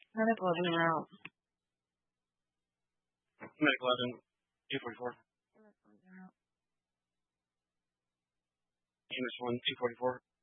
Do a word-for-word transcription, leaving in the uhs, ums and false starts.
Medic eleven en route. Medic eleven, two forty-four. Medic eleven en route. Unit one, two forty-four.